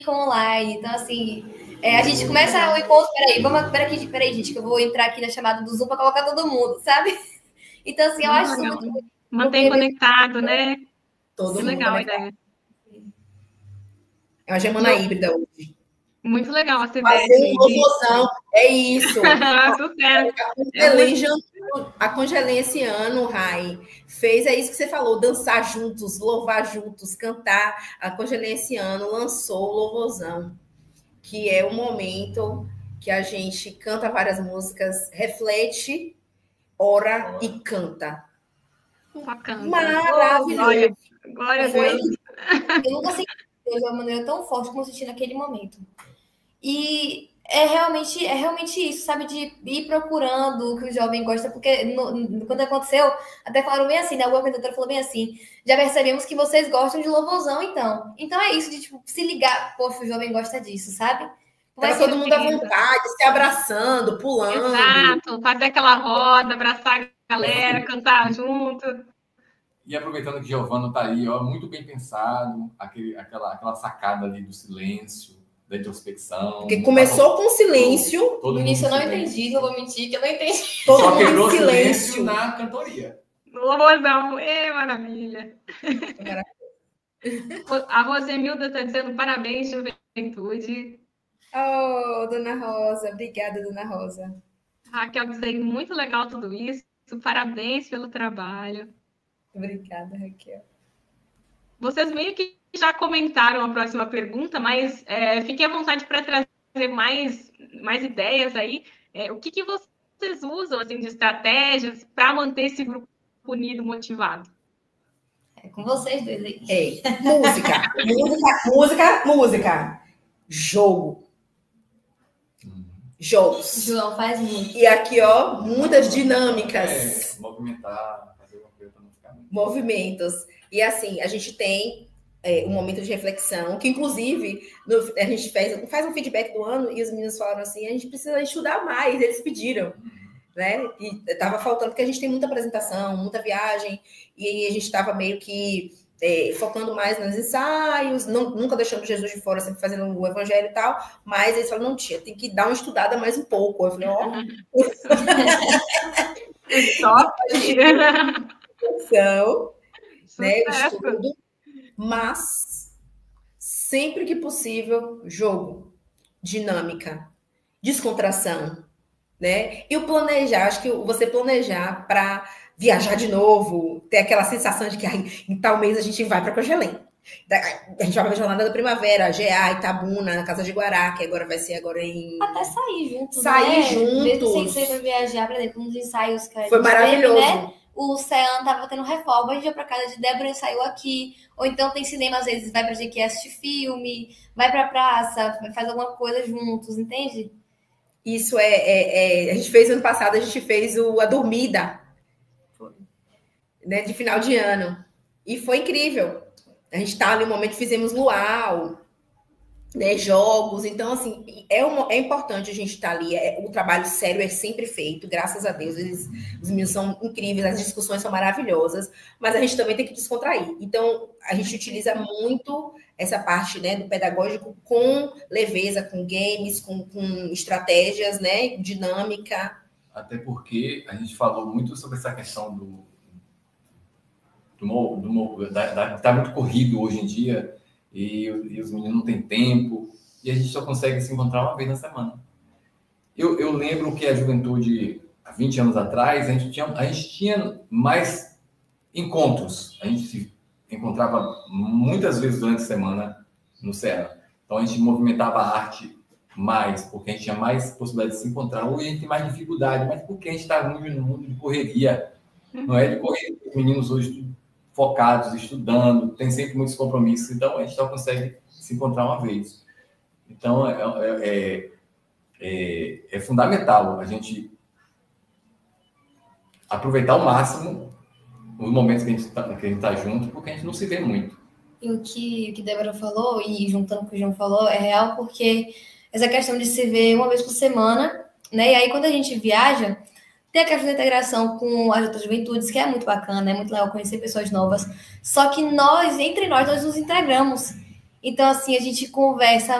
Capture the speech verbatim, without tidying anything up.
online. Então, assim, é, a gente começa o encontro. Peraí, vamos, peraí, peraí, gente, que eu vou entrar aqui na chamada do Zoom para colocar todo mundo, sabe? Então, assim, eu acho isso muito. Mantém conectado, né? Todo que mundo legal conectado. a ideia. É uma semana eu... híbrida hoje. Muito legal essa ideia. Fazer um louvozão, é isso. A Congelém esse ano, Rai, fez é isso que você falou, dançar juntos, louvar juntos, cantar. A Congelém esse ano lançou o Louvorzão, que é o momento que a gente canta várias músicas, reflete, ora e canta. Bacana. Maravilhoso. Glória, glória a Deus. Eu nunca senti de uma maneira tão forte como eu senti naquele momento. E é realmente, é realmente isso, sabe? De ir procurando o que o jovem gosta, porque no, quando aconteceu, até falaram bem assim, né? O apresentador falou bem assim, já percebemos que vocês gostam de louvorzão, então. Então é isso, de tipo, se ligar, poxa, o jovem gosta disso, sabe? Vai todo mundo à vontade, se abraçando, pulando. Exato, fazer aquela roda, abraçar a galera, cantar junto. E aproveitando que Giovano está aí, ó, muito bem pensado, aquele, aquela, aquela sacada ali do silêncio, da introspecção. Porque começou com silêncio. Todo, todo no início eu não entendi, não vou mentir que eu não entendi. Todo Só quebrou silêncio. silêncio na cantoria. Louvorzão, é maravilha. maravilha. A Rosemilda está dizendo parabéns, juventude. Oh, Dona Rosa, obrigada, Dona Rosa. Raquel dizendo muito legal tudo isso, parabéns pelo trabalho. Obrigada, Raquel. Vocês meio que já comentaram a próxima pergunta, mas é, fiquem à vontade para trazer mais, mais ideias aí. É, o que, que vocês usam assim, de estratégias para manter esse grupo unido, motivado? É com vocês dois aí. É. Música, música, música, música. Jogo. Jogos. João faz muito. E aqui, ó, muitas dinâmicas. É, movimentar, fazer uma coisa para não ficar muito. Movimentos. E assim, a gente tem é, um momento de reflexão, que inclusive no, a gente faz, faz um feedback do ano e os meninos falaram assim, a gente precisa estudar mais, eles pediram. Né? E estava faltando, porque a gente tem muita apresentação, muita viagem, e aí a gente estava meio que é, focando mais nos ensaios, não, nunca deixando Jesus de fora, sempre fazendo o evangelho e tal, mas eles falaram, não, tia, tem que dar uma estudada mais um pouco. Eu falei, ó... Só então, né, estudo, mas sempre que possível, jogo, dinâmica, descontração, né? E o planejar, acho que você planejar para viajar de novo, ter aquela sensação de que ai, em tal mês a gente vai para Congelém. A gente vai para a Jornada da Primavera, G A, Itabuna, na Casa de Guará, que agora vai ser agora em... Até sair juntos, Sair né? juntos. Sem ser para viajar, por exemplo, uns ensaios que a gente foi maravilhoso. teve, né? O Cean tava tendo reforma, a gente ia pra casa de Débora e saiu aqui. Ou então tem cinema, às vezes vai pra G Q assistir filme, vai pra praça, faz alguma coisa juntos, entende? Isso é, é, é... A gente fez ano passado, a gente fez o, a dormida, né, de final de ano. E foi incrível. A gente tá ali no momento que fizemos luau, né, jogos. Então, assim, é, uma, é importante a gente estar tá ali. É, o trabalho sério é sempre feito, graças a Deus. Eles, os meninos são incríveis, as discussões são maravilhosas, mas a gente também tem que descontrair. Então, a gente utiliza muito essa parte, né, do pedagógico com leveza, com games, com, com estratégias, né, dinâmica. Até porque a gente falou muito sobre essa questão do do, do da, da, tá muito corrido hoje em dia e, e os meninos não têm tempo e a gente só consegue se encontrar uma vez na semana. Eu, eu lembro que a juventude, há vinte anos atrás, a gente tinha, a gente tinha mais encontros. A gente se encontrava muitas vezes durante a semana no Ceará. Então, a gente movimentava a arte mais, porque a gente tinha mais possibilidade de se encontrar. Hoje a gente tem mais dificuldade, mas porque a gente está no mundo de correria. Não é de correria. Os meninos hoje focados, estudando, tem sempre muitos compromissos. Então, a gente só consegue se encontrar uma vez. Então, é, é, é, é fundamental a gente aproveitar ao máximo os momentos que a gente está tá junto, porque a gente não se vê muito. E o que, o que Débora falou, e juntando com o que o João falou, é real, porque essa questão de se ver uma vez por semana, né? E aí, quando a gente viaja, tem a questão da integração com as outras juventudes, que é muito bacana, é muito legal conhecer pessoas novas. Só que nós, entre nós, nós nos integramos. Então, assim, a gente conversa